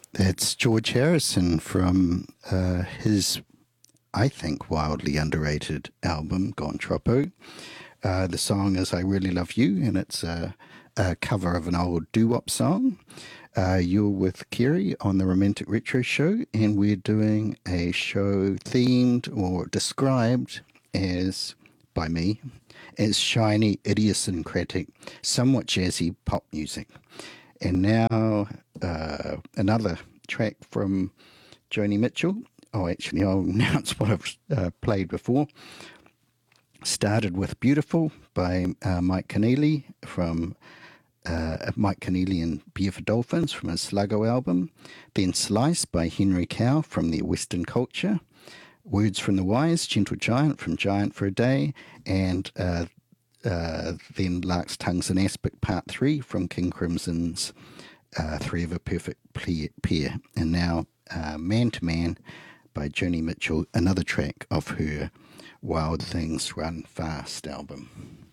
That's George Harrison from his, I think, wildly underrated album, Gone Troppo. The song is I Really Love You, and it's a cover of an old doo-wop song. You're with Kerry on the Romantic Retro Show, and we're doing a show themed or described as, by me, as shiny, idiosyncratic, somewhat jazzy pop music. And now another track from Joni Mitchell. Oh, actually, I'll announce what I've played before. Started with Beautiful by Mike Keneally from Mike Keneally and Beer for Dolphins from his Sluggo album. Then Slice by Henry Cow from their Western Culture. Words from the Wise, Gentle Giant from Giant for a Day. And then Lark's Tongues and Aspic Part 3 from King Crimson's Three of a Perfect Pair. And now Man to Man by Joni Mitchell, another track of her Wild Things Run Fast album.